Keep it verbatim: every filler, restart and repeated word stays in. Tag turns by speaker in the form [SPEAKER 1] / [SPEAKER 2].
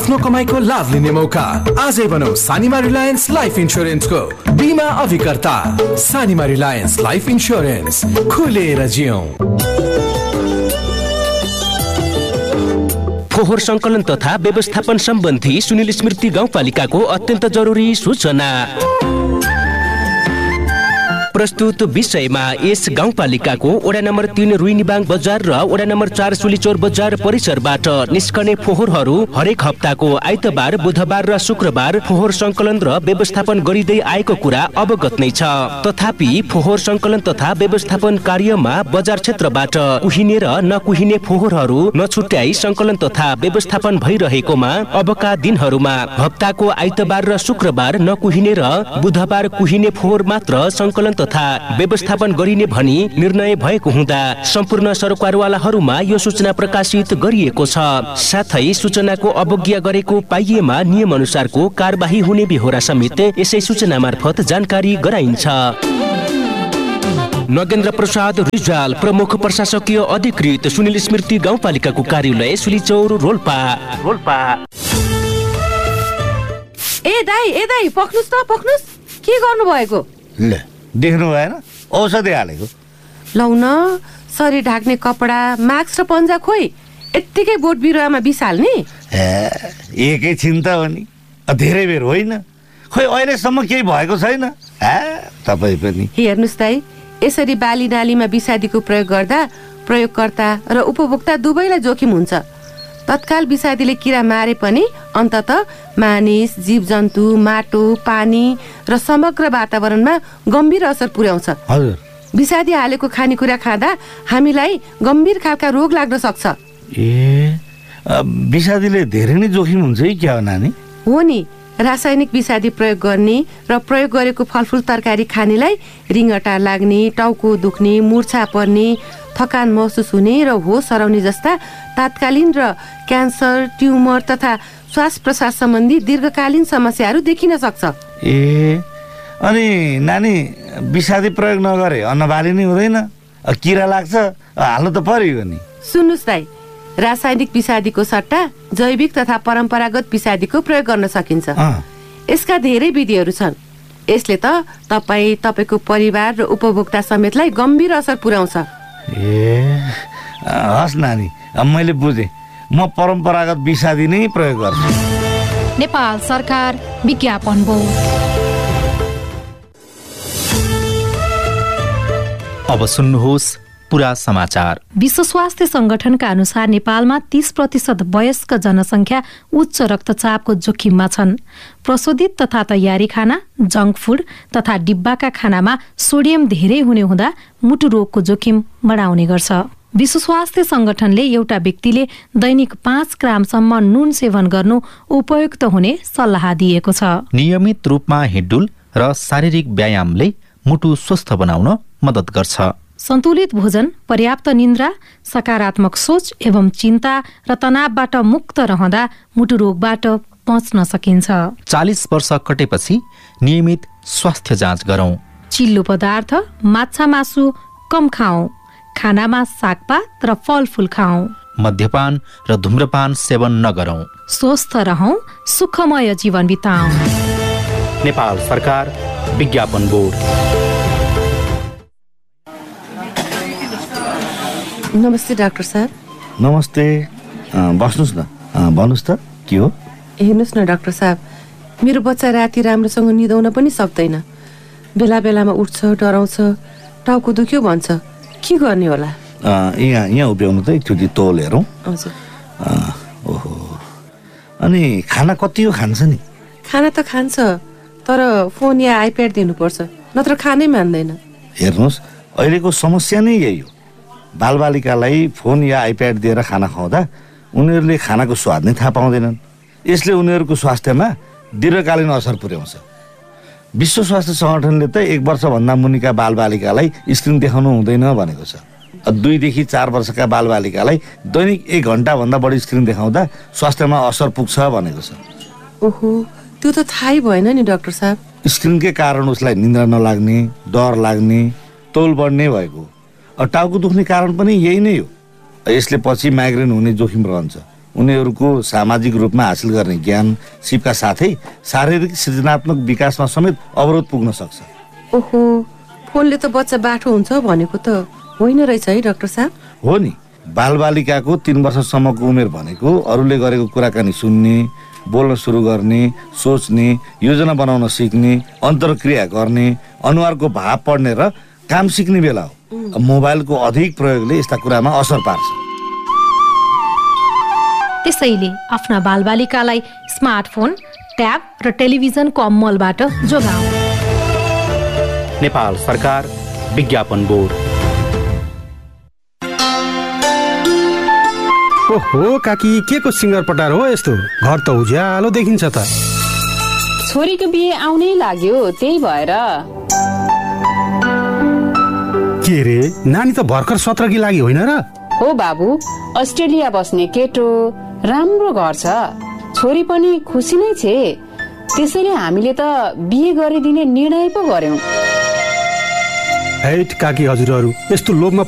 [SPEAKER 1] आफ्नो कमाइको लाभ लिने मौका। आजै बनाऊ सानिमा रिलायन्स लाइफ इन्स्योरेन्सको बीमा अभिकर्ता। सानिमा रिलायन्स लाइफ इन्स्योरेन्स, खुलेर जियौं।
[SPEAKER 2] फोहोर संकलन तथा व्यवस्थापन सम्बन्धी सुनिल स्मृति गाउँपालिकाको अत्यन्त जरुरी सूचना। प्रस्तुत विषयमा यस गाउँपालिकाको वडा नम्बर तीन रुइनीबाङ बजार र वडा नम्बर चार सुलीचौर बजार परिसरबाट निस्कने फोहोरहरू हरेक हप्ताको आइतबार, बुधबार र शुक्रबार फोहोर संकलन र व्यवस्थापन गरिँदै आएको कुरा अवगत नै छ। तथापि फोहोर संकलन तथा व्यवस्थापन कार्यमा बजार क्षेत्रबाट कुहिने र नकुहिने फोहोरहरू नछुट्याई संकलन तथा व्यवस्थापन भइरहेकोमा अबका दिनहरूमा हप्ताको आइतबार र शुक्रबार नकुहिने र बुधबार कुहिने फोहोर मात्र संकलन तथा व्यवस्थापन गरिने भनी निर्णय भएको हुँदा सम्पूर्ण सरकारवालाहरूमा यो सूचना प्रकाशित गरिएको छ। साथै सूचनाको अवज्ञा गरेको पाइएमा नियम अनुसारको कारबाही हुने बेहोरा समेत यसै सूचना मार्फत जानकारी गराइन्छ। नगेन्द्र प्रसाद रिजाल, प्रमुख प्रशासकीय अधिकृत, सुनिल स्मृति गाउँपालिकाको कार्यालय सुलीचौर, रोल्पा। रोल्पा।
[SPEAKER 3] ए दाइ ए दाइ पक्नुस् त पक्नुस्, के गर्नु भएको?
[SPEAKER 4] ल देख्नु भएन, औषधि हालेको।
[SPEAKER 3] लौ न, शरीर ढाक्ने कपडा, मास्क र पन्जा खोइ यत्तिकै बोट बिरुवामा बिसाल्ने?
[SPEAKER 4] एकैछिन त हो नि, धेरै बेर होइन। खोइ अहिलेसम्म केही भएको छैन। तपाईँ पनि
[SPEAKER 3] हेर्नुहोस् दाइ, यसरी बाली नालीमा विषादीको प्रयोग गर्दा प्रयोगकर्ता र उपभोक्ता दुवैलाई जोखिम हुन्छ। तत्काल विषादीले किरा मारे पनि अन्ततः मानिस, जीव जन्तु, माटो, पानी र समग्र वातावरणमा गम्भीर असर पुर्याउँछ।
[SPEAKER 4] हजुर,
[SPEAKER 3] विषादी हालेको खानेकुरा खाँदा हामीलाई गम्भीर खालका रोग लाग्न सक्छ।
[SPEAKER 4] ए विषादीले धेरै नै जोखिम हुन्छ है क्या हो नानी?
[SPEAKER 3] हो नि, रासायनिक विषादी प्रयोग गर्ने र प्रयोग गरेको फलफुल तरकारी खानेलाई रिङटा लाग्ने, टाउको दुख्ने, मूर्छा पर्ने, थकान महसुस हुने र होस हराउने जस्ता तात्कालीन र क्यान्सर, ट्युमर तथा श्वास प्रश्वास सम्बन्धी दीर्घकालीन समस्याहरू देखिन सक्छ।
[SPEAKER 4] ए अनि नानी, विषादी प्रयोग नगरे अन्नबाली नै हुँदैन, किरा लाग्छ, हाल्नु त पर्यो नि।
[SPEAKER 3] सुन्नुहोस् दाइ, रासायनिक विषादीको सट्टा जैविक तथा परम्परागत विषादीको प्रयोग गर्न सकिन्छ। यसका धेरै विधिहरू छन्। यसले त तपाईँ, तपाईँको परिवार र उपभोक्ता समेतलाई गम्भीर असर पुर्याउँछ।
[SPEAKER 4] ए हस् नानी, मैले बुझेँ। म परम्परागत विषादी नै प्रयोग गर्छु।
[SPEAKER 5] नेपाल सरकार विज्ञापन बोर्ड।
[SPEAKER 6] अब सुन्नुहोस् पुरा समाचार।
[SPEAKER 5] विश्व स्वास्थ्य संगठनका अनुसार नेपालमा तीस प्रतिशत वयस्क जनसङ्ख्या उच्च रक्तचापको जोखिममा छन्। प्रशोधित तथा तयारी खाना, जङ्क फुड तथा डिब्बाका खानामा सोडियम धेरै हुने हुँदा मुटु रोगको जोखिम बढाउने गर्छ। विश्व स्वास्थ्य संगठनले एउटा व्यक्तिले दैनिक पाँच ग्रामसम्म नुन सेवन गर्नु उपयुक्त हुने सल्लाह दिएको छ।
[SPEAKER 6] नियमित रूपमा हिँडडुल र शारीरिक व्यायामले मुटु स्वस्थ बनाउन मद्दत गर्छ।
[SPEAKER 5] सन्तुलित भोजन, पर्याप्त निन्द्रा, सकारात्मक सोच एवं चिन्ता र तनावबाट मुक्त रहँदा मुटु रोगबाट बच्न सकिन्छ।
[SPEAKER 6] चालीस वर्ष कटेपछि नियमित स्वास्थ्य जाँच गरौं।
[SPEAKER 5] चिल्लो पदार्थ, माछा मासु कम खाऊ। खानामा सागपात र फलफुल खाऊ।
[SPEAKER 6] मद्यपान र धूम्रपान सेवन नगरौं।
[SPEAKER 5] स्वस्थ रहौं, सुखमय जीवन बिताऊ।
[SPEAKER 6] नेपाल सरकार विज्ञापन बोर्ड।
[SPEAKER 3] नमस्ते डाक्टर साहब।
[SPEAKER 4] नमस्ते, बस्नुहोस् न। भन्नुहोस् त के हो?
[SPEAKER 3] हेर्नुहोस् न डाक्टर साहब, मेरो बच्चा राति राम्रोसँग निदाउन पनि सक्दैन। बेला बेलामा उठ्छ, डराउँछ, टाउको दुख्यो भन्छ। के गर्ने होला?
[SPEAKER 4] यहाँ यहाँ उभ्याउनु त एकचोटि तौल हेरौँ।
[SPEAKER 3] हजुर।
[SPEAKER 4] ओहो, अनि खाना कति हो खान्छ नि?
[SPEAKER 3] खाना त खान्छ, तर फोन या आइप्याड दिनुपर्छ, नत्र खानै मान्दैन।
[SPEAKER 4] हेर्नुहोस्, अहिलेको समस्या नै यही हो। बालबालिकालाई फोन या आइप्याड दिएर खाना खुवाउँदा उनीहरूले खानाको स्वाद नै थाहा पाउँदैनन्। यसले उनीहरूको स्वास्थ्यमा दीर्घकालीन असर पुर्याउँछ। विश्व स्वास्थ्य संगठनले त एक वर्षभन्दा मुनिका बालबालिकालाई स्क्रिन देखाउनु हुँदैन भनेको छ। दुईदेखि चार वर्षका बालबालिकालाई दैनिक एक घन्टाभन्दा बढी स्क्रिन देखाउँदा स्वास्थ्यमा असर पुग्छ भनेको छ।
[SPEAKER 3] ओहो, त्यो त थाहै भएन नि डाक्टर साहब।
[SPEAKER 4] स्क्रिनकै कारण उसलाई निन्द्रा नलाग्ने, डर लाग्ने, तौल बढ्ने भएको। टाउको दुख्ने कारण पनि यही नै हो। यसले पछि माइग्रेन हुने जोखिम रहन्छ। उनीहरूको सामाजिक रूपमा हासिल गर्ने ज्ञान सिपका साथै शारीरिक सृजनात्मक विकासमा समेत अवरोध पुग्न सक्छ।
[SPEAKER 3] ओहो, फोनले त बच्चा बाठो हुन्छ भनेको त होइन रहेछ है डाक्टर साहब?
[SPEAKER 4] हो नि, बालबालिकाको तीन वर्षसम्मको उमेर भनेको अरूले गरेको कुराकानी सुन्ने, बोल्न सुरु गर्ने, सोच्ने, योजना बनाउन सिक्ने, अन्तर्क्रिया गर्ने, अनुहारको भाव पढ्ने र काम सिक्ने बेला हो। मोबाइलको अधिक प्रयोगले यस्ता कुरामा असर पार्छ।
[SPEAKER 5] त्यसैले आफ्ना बालबालिकालाई स्मार्टफोन, ट्याब र टेलिभिजनको अमलबाट जोगाऊ।
[SPEAKER 6] नेपाल सरकार, विज्ञापन बोर्ड।
[SPEAKER 7] ओहो काकी, के को सिङ्गर पटार हो यस्तो? घर त उज्यालो देखिन्छ त।
[SPEAKER 8] छोरीको बिहे आउनै लाग्यो, त्यही भएर।
[SPEAKER 7] के रे, नानी त भर्खर सत्रकी लागि होइन र?
[SPEAKER 8] हो बाबु, अस्ट्रेलिया बस्ने केटो, राम्रो घर छ, छोरी पनि खुसी नै छे। त्यसैले हामीले त बिहे गरिदिने निर्णय पो गर्यौं।
[SPEAKER 7] हैट काकी हजुरहरू, यस्तो लोभमा